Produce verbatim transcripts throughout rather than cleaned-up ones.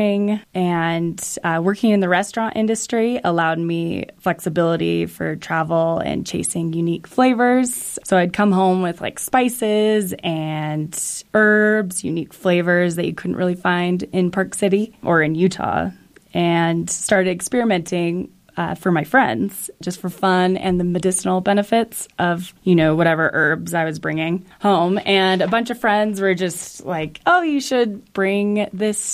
And uh, working in the restaurant industry allowed me flexibility for travel and chasing unique flavors. So I'd come home with like spices and herbs, unique flavors that you couldn't really find in Park City or in Utah, and started experimenting Uh, for my friends, just for fun and the medicinal benefits of, you know, whatever herbs I was bringing home. And a bunch of friends were just like, oh, you should bring this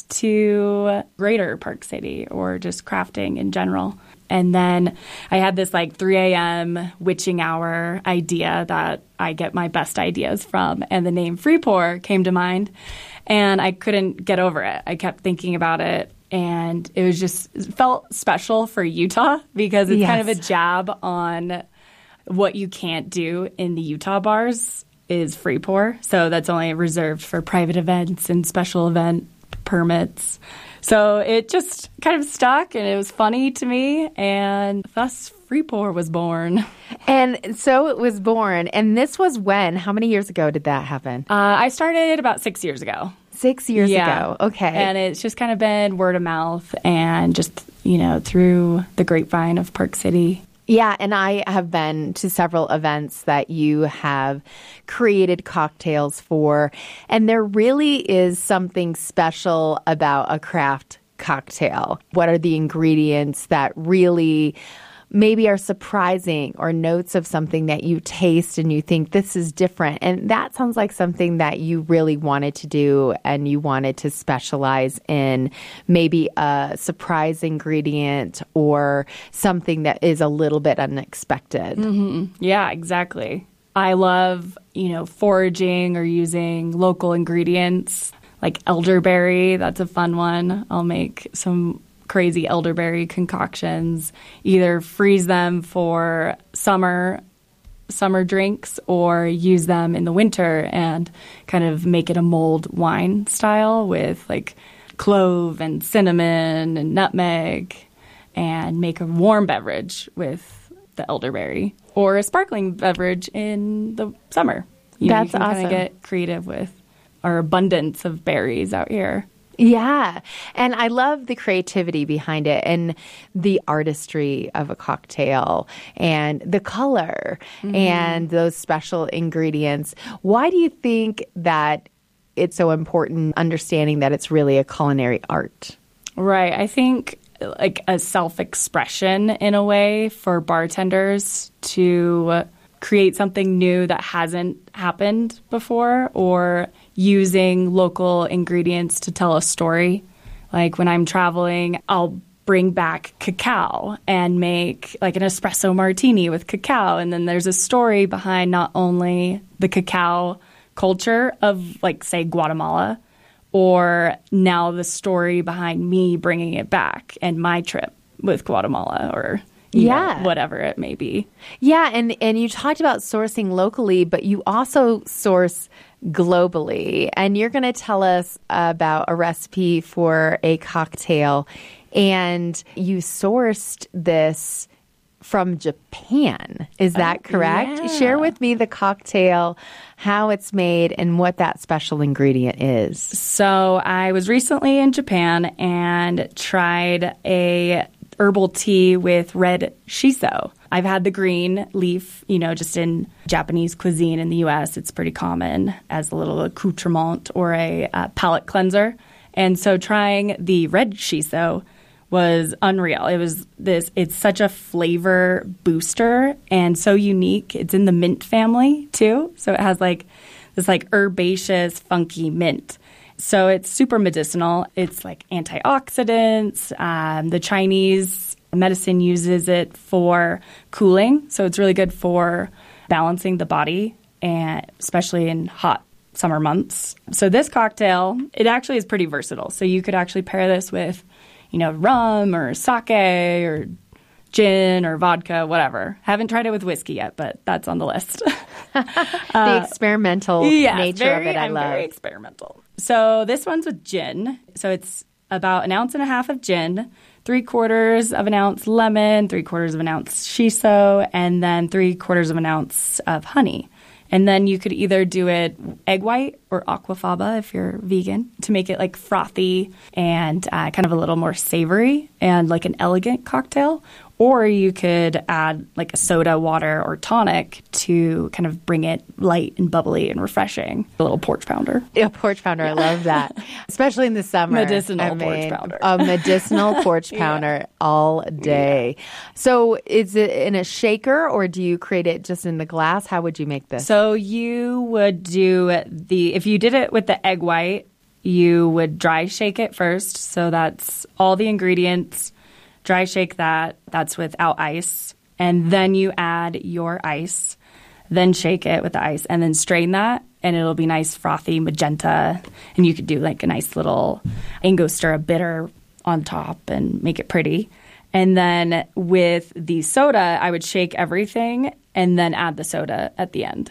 to Greater Park City or just crafting in general. And then I had this like three a.m. witching hour idea that I get my best ideas from. And the name Free Pour came to mind. And I couldn't get over it. I kept thinking about it. And it was just it felt special for Utah because it's yes. kind of a jab on what you can't do in the Utah bars is free pour. So that's only reserved for private events and special event permits. So it just kind of stuck and it was funny to me. And thus Free Pour was born. And so it was born. And this was when? How many years ago did that happen? Uh, I started about six years ago. Six years yeah. ago. Okay. And it's just kind of been word of mouth and just, you know, through the grapevine of Park City. Yeah, and I have been to several events that you have created cocktails for, and there really is something special about a craft cocktail. What are the ingredients that really maybe are surprising or notes of something that you taste and you think this is different? And that sounds like something that you really wanted to do and you wanted to specialize in maybe a surprise ingredient or something that is a little bit unexpected. Mm-hmm. Yeah, exactly. I love, you know, foraging or using local ingredients like elderberry. That's a fun one. I'll make some crazy elderberry concoctions, either freeze them for summer summer drinks or use them in the winter and kind of make it a mulled wine style with like clove and cinnamon and nutmeg and make a warm beverage with the elderberry or a sparkling beverage in the summer. You That's know, you can awesome. kind of get creative with our abundance of berries out here. Yeah. And I love the creativity behind it and the artistry of a cocktail and the color mm-hmm. and those special ingredients. Why do you think that it's so important understanding that it's really a culinary art? Right. I think like a self-expression in a way for bartenders to create something new that hasn't happened before or using local ingredients to tell a story. Like when I'm traveling, I'll bring back cacao and make like an espresso martini with cacao. And then there's a story behind not only the cacao culture of like, say, Guatemala, or now the story behind me bringing it back and my trip with Guatemala or You yeah. know, whatever it may be. Yeah, and, and you talked about sourcing locally, but you also source globally. And you're going to tell us about a recipe for a cocktail. And you sourced this from Japan. Is that oh, correct? Yeah. Share with me the cocktail, how it's made, and what that special ingredient is. So I was recently in Japan and tried a herbal tea with red shiso. I've had the green leaf, you know, just in Japanese cuisine in the U S. It's pretty common as a little accoutrement or a uh, palate cleanser. And so trying the red shiso was unreal. It was this, it's such a flavor booster and so unique. It's in the mint family too. So it has like this like herbaceous, funky mint. So it's super medicinal. It's like antioxidants. Um, the Chinese medicine uses it for cooling. So it's really good for balancing the body, and especially in hot summer months. So this cocktail, it actually is pretty versatile. So you could actually pair this with, you know, rum or sake or gin or vodka, whatever. Haven't tried it with whiskey yet, but that's on the list. the uh, experimental yes, nature very, of it, I I'm love. very experimental. So this one's with gin. So it's about an ounce and a half of gin, three quarters of an ounce lemon, three quarters of an ounce shiso, and then three quarters of an ounce of honey. And then you could either do it egg white or aquafaba if you're vegan to make it like frothy and uh, kind of a little more savory and like an elegant cocktail. Or you could add like a soda, water, or tonic to kind of bring it light and bubbly and refreshing. A little porch pounder. Yeah, porch pounder. I love that. Especially in the summer. Medicinal I mean, porch pounder. A medicinal porch pounder yeah. all day. Yeah. So is it in a shaker or do you create it just in the glass? How would you make this? So you would do the, if you did it with the egg white, you would dry shake it first. So that's all the ingredients. Dry shake that. That's without ice. And then you add your ice. Then shake it with the ice. And then strain that. And it'll be nice, frothy, magenta. And you could do like a nice little Angostura bitter on top and make it pretty. And then with the soda, I would shake everything and then add the soda at the end.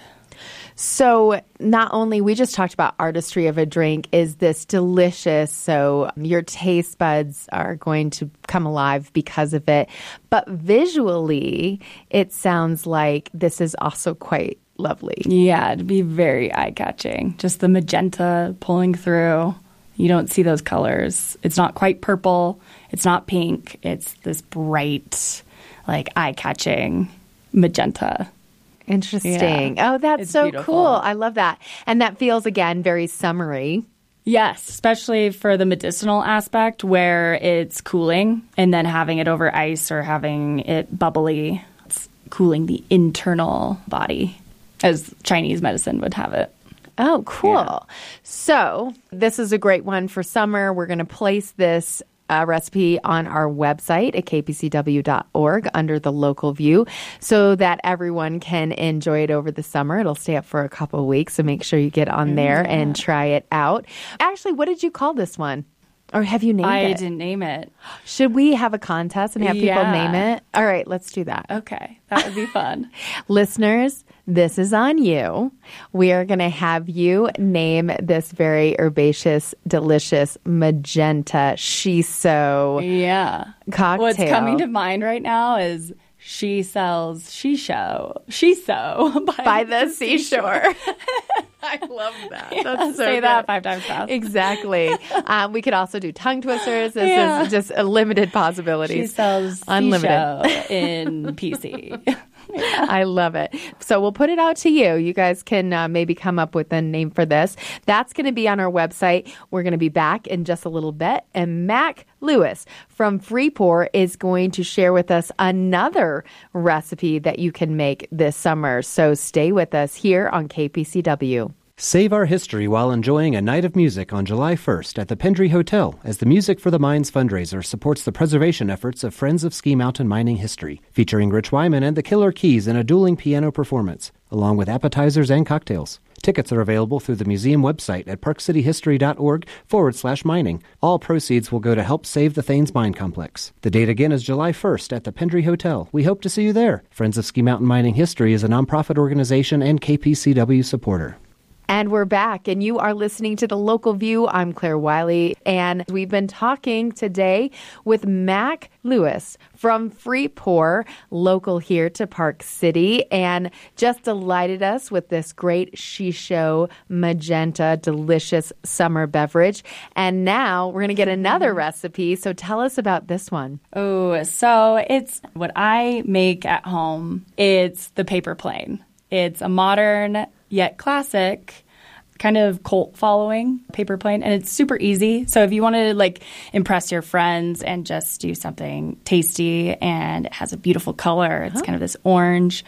So not only, we just talked about artistry of a drink, is this delicious, so your taste buds are going to come alive because of it. But visually, it sounds like this is also quite lovely. Yeah, it'd be very eye-catching. Just the magenta pulling through. You don't see those colors. It's not quite purple. It's not pink. It's this bright, like eye-catching magenta. Interesting. Yeah. Oh, that's it's so beautiful. Cool. I love that. And that feels, again, very summery. Yes, especially for the medicinal aspect where it's cooling and then having it over ice or having it bubbly. It's cooling the internal body as Chinese medicine would have it. Oh, cool. Yeah. So this is a great one for summer. We're going to place this Uh, recipe on our website at k p c w dot org under the local view so that everyone can enjoy it over the summer. It'll stay up for a couple of weeks, so make sure you get on there yeah. and try it out. Actually, what did you call this one? Or have you named I it? I didn't name it. Should we have a contest and have yeah. people name it? All right, let's do that. Okay, that would be fun. Listeners, this is on you. We are going to have you name this very herbaceous, delicious magenta shiso yeah. cocktail. What's coming to mind right now is She Sells Shisho. Shiso by, by the, the seashore. I love that. Yeah, That's so say good. that five times fast. Exactly. um, we could also do tongue twisters. This yeah. is just a limited possibilities. She sells unlimited in P C. Yeah. I love it. So we'll put it out to you. You guys can uh, maybe come up with a name for this. That's going to be on our website. We're going to be back in just a little bit. And Mac Lewis from Freeport is going to share with us another recipe that you can make this summer. So stay with us here on K P C W. Save our history while enjoying a night of music on July first at the Pendry Hotel as the Music for the Mines fundraiser supports the preservation efforts of Friends of Ski Mountain Mining History, featuring Rich Wyman and the Killer Keys in a dueling piano performance, along with appetizers and cocktails. Tickets are available through the museum website at parkcityhistory.org forward slash mining. All proceeds will go to help save the Thanes Mine Complex. The date again is July first at the Pendry Hotel. We hope to see you there. Friends of Ski Mountain Mining History is a nonprofit organization and K P C W supporter. And we're back, and you are listening to The Local View. I'm Claire Wiley, and we've been talking today with Mac Lewis from Freeport, local here to Park City, and just delighted us with this great Shisho magenta, delicious summer beverage. And now we're going to get another recipe, so tell us about this one. Oh, so it's what I make at home. It's the paper plane. It's a modern yet classic kind of cult following paper plane, and it's super easy. So if you want to like impress your friends and just do something tasty, and it has a beautiful color, it's huh. kind of this orange.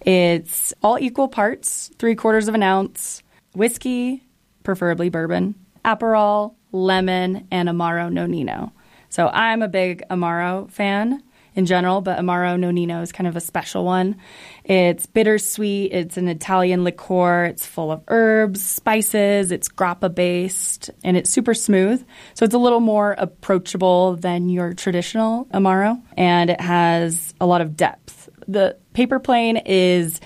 It's all equal parts, three quarters of an ounce, whiskey, preferably bourbon, Aperol, lemon, and Amaro Nonino. So I'm a big Amaro fan in general, but Amaro Nonino is kind of a special one. It's bittersweet. It's an Italian liqueur. It's full of herbs, spices. It's grappa-based, and it's super smooth. So it's a little more approachable than your traditional Amaro, and it has a lot of depth. The paper plane is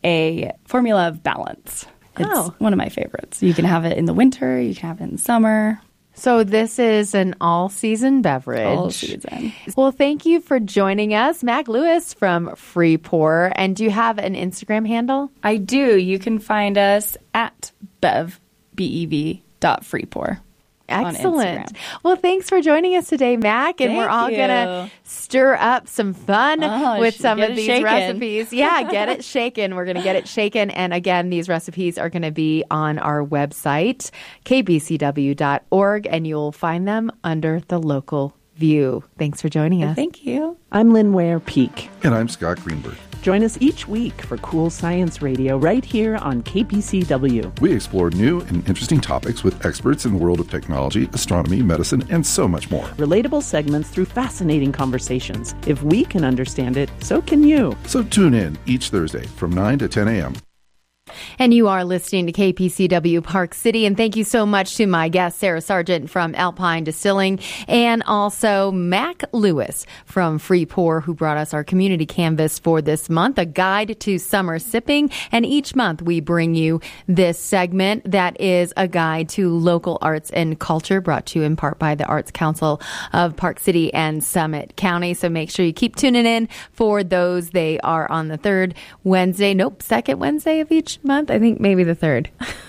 a formula of balance. It's oh. one of my favorites. You can have it in the winter. You can have it in the summer. So this is an all-season beverage. All season. Well, thank you for joining us, Mac Lewis from Free Pour. And do you have an Instagram handle? I do. You can find us at bev, B E V, dot free pour. Excellent. Well, thanks for joining us today, Mac. And Thank we're all you. going to stir up some fun Oh, with sh- some get of it these shaken. recipes. Yeah, get it shaken. We're going to get it shaken. And again, these recipes are going to be on our website, k b c w dot org, and you'll find them under the local view. Thanks for joining us. Thank you. I'm Lynn Ware Peak. And I'm Scott Greenberg. Join us each week for Cool Science Radio right here on K P C W. We explore new and interesting topics with experts in the world of technology, astronomy, medicine, and so much more. Relatable segments through fascinating conversations. If we can understand it, so can you. So tune in each Thursday from nine to ten a.m. And you are listening to K P C W Park City. And thank you so much to my guest, Sarah Sargent from Alpine Distilling, and also Mac Lewis from Free Pour, who brought us our community canvas for this month, a guide to summer sipping. And each month we bring you this segment that is a guide to local arts and culture, brought to you in part by the Arts Council of Park City and Summit County. So make sure you keep tuning in for those. They are on the third Wednesday, nope, second Wednesday of each month. I think maybe the third.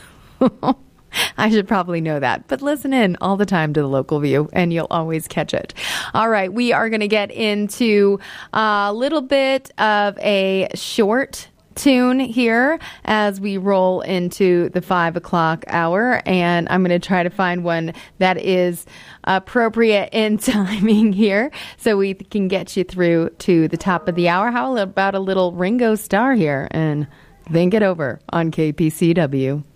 I should probably know that. But listen in all the time to the local view and you'll always catch it. All right. We are going to get into a little bit of a short tune here as we roll into the five o'clock hour. And I'm going to try to find one that is appropriate in timing here so we can get you through to the top of the hour. How about a little Ringo Starr here and think it over on K P C W.